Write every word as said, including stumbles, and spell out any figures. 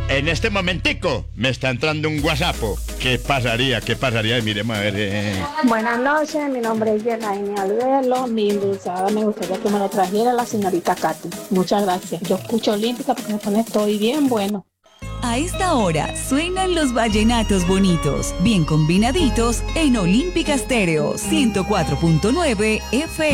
En este momentico me está entrando un WhatsApp. ¿Qué pasaría? ¿Qué pasaría? Miremos a ver. Eh. Buenas noches, mi nombre es Yelaine Albelo. Mi endulzada me gustaría que me lo trajera la señorita Katy. Muchas gracias. Yo escucho Olímpica porque me pone estoy bien bueno. A esta hora suenan los vallenatos bonitos, bien combinaditos en Olímpica Estéreo ciento cuatro punto nueve F M.